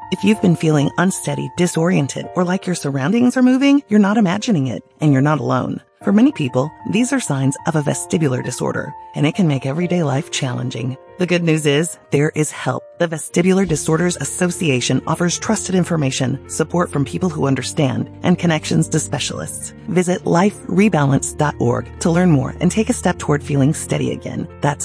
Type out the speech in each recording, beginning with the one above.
If you've been feeling unsteady, disoriented, or like your surroundings are moving, you're not imagining it, and you're not alone. For many people, these are signs of a vestibular disorder, and it can make everyday life challenging. The good news is, there is help. The Vestibular Disorders Association offers trusted information, support from people who understand, and connections to specialists. Visit liferebalance.org to learn more and take a step toward feeling steady again. That's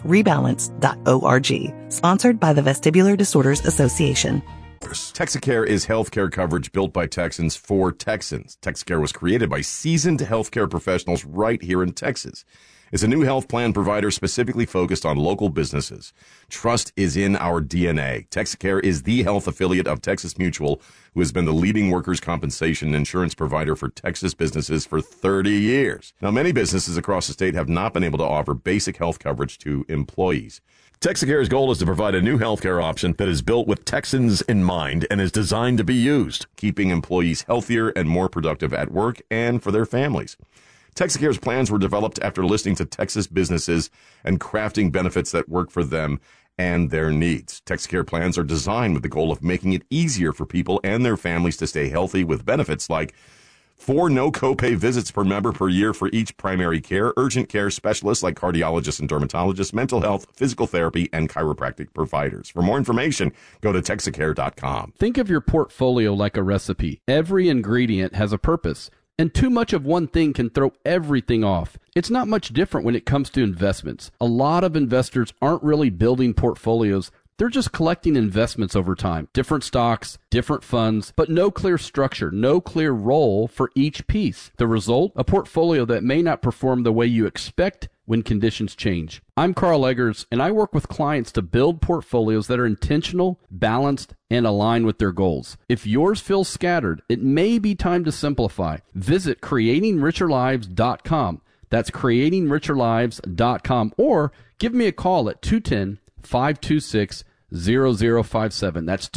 liferebalance.org. Sponsored by the Vestibular Disorders Association. Texacare is healthcare coverage built by Texans for Texans. Texacare was created by seasoned healthcare professionals right here in Texas. It's a new health plan provider specifically focused on local businesses. Trust is in our DNA. Texacare is the health affiliate of Texas Mutual, who has been the leading workers' compensation insurance provider for Texas businesses for 30 years. Now, many businesses across the state have not been able to offer basic health coverage to employees. Texacare's goal is to provide a new healthcare option that is built with Texans in mind and is designed to be used, keeping employees healthier and more productive at work and for their families. Texacare's plans were developed after listening to Texas businesses and crafting benefits that work for them and their needs. Texacare plans are designed with the goal of making it easier for people and their families to stay healthy with benefits like 4 no copay visits per member per year for each primary care, urgent care specialists like cardiologists and dermatologists, mental health, physical therapy, and chiropractic providers. For more information, go to Texacare.com. Think of your portfolio like a recipe. Every ingredient has a purpose, and too much of one thing can throw everything off. It's not much different when it comes to investments. A lot of investors aren't really building portfolios. They're just collecting investments over time. Different stocks, different funds, but no clear structure, no clear role for each piece. The result? A portfolio that may not perform the way you expect when conditions change. I'm Carl Eggers, and I work with clients to build portfolios that are intentional, balanced, and aligned with their goals. If yours feels scattered, it may be time to simplify. Visit creatingricherlives.com. That's creatingricherlives.com, or give me a call at 210-526-0057. That's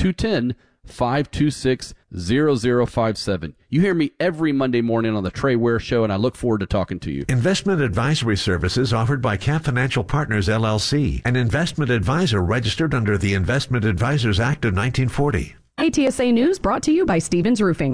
210-526-0057. You hear me every Monday morning on the Trey Ware Show, and I look forward to talking to you. Investment advisory services offered by Cap Financial Partners, LLC, an investment advisor registered under the Investment Advisors Act of 1940. KTSA News brought to you by Stevens Roofing.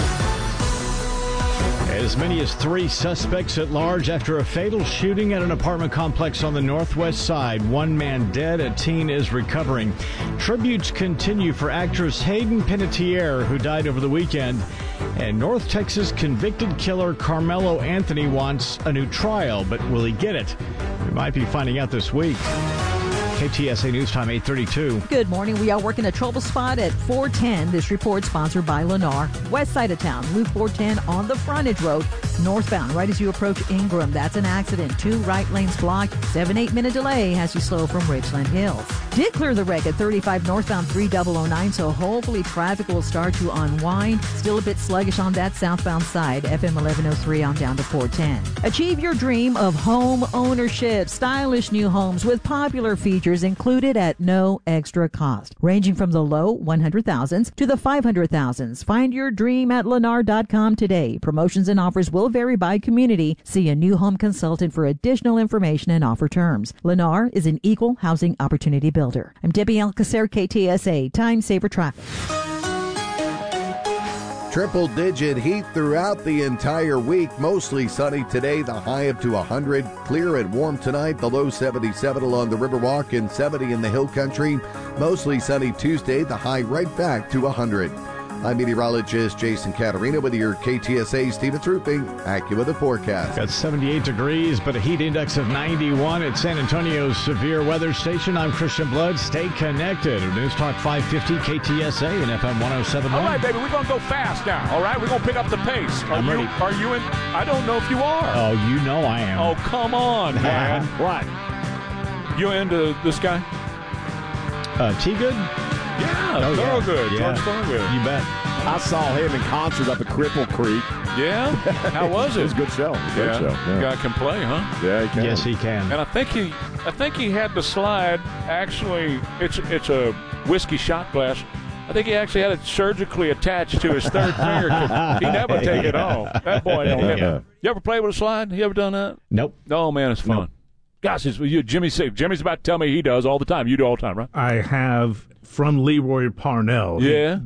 As many as 3 suspects at large after a fatal shooting at an apartment complex on the northwest side. 1 man dead, a teen is recovering. Tributes continue for actress Hayden Panettiere, who died over the weekend. And North Texas convicted killer Carmelo Anthony wants a new trial, but will he get it? We might be finding out this week. KTSA News Time, 8:32. Good morning. We are working a trouble spot at 410. This report sponsored by Lennar. West side of town, Loop 410 on the frontage road. Northbound, right as you approach Ingram. That's an accident. 2 right lanes blocked. 7-8 minute delay has you slow from Richland Hills. Did clear the wreck at 35 northbound 3009, so hopefully traffic will start to unwind. Still a bit sluggish on that southbound side. FM 1103 on down to 410. Achieve your dream of home ownership. Stylish new homes with popular features included at no extra cost, ranging from the low 100,000s to the 500,000s. Find your dream at Lennar.com today. Promotions and offers will vary by community. See a new home consultant for additional information and offer terms. Lennar is an equal housing opportunity builder. I'm Debbie Alcacer, KTSA. Time saver traffic. Triple-digit heat throughout the entire week. Mostly sunny today, the high up to 100. Clear and warm tonight, the low 77 along the Riverwalk and 70 in the Hill Country. Mostly sunny Tuesday, the high right back to 100. I'm meteorologist Jason Caterina with your KTSA Stevens Roofing AccuWeather forecast. Got 78 degrees, but a heat index of 91 at San Antonio's severe weather station. I'm Christian Blood. Stay connected. News Talk 550 KTSA and FM 107.1. All right, baby, we're going to go fast now. All right, we're going to pick up the pace. I'm ready. Are you in? I don't know if you are. Oh, you know I am. Oh, come on, man. What? You into this guy? T-Good? Yeah, Thorogood. Yeah. George Thorogood. You bet. I saw him in concert up at Cripple Creek. Yeah? How was it? It was a good show. Great show. Yeah. Guy can play, huh? Yeah, he can. Yes, he can. And I think he had the slide. Actually, it's a whiskey shot glass. I think he actually had it surgically attached to his third finger. He never take it off. That boy don't ever. You ever play with a slide? You ever done that? Nope. Oh man, it's fun. Nope. Gosh, Jimmy's about to tell me he does all the time. You do all the time, right? I have from Leroy Parnell. Yeah.